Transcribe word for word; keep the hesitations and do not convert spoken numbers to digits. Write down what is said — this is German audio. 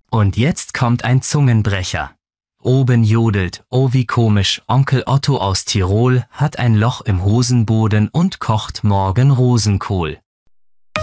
Und jetzt kommt ein Zungenbrecher. Oben jodelt, oh wie komisch, Onkel Otto aus Tirol hat ein Loch im Hosenboden und kocht morgen Rosenkohl.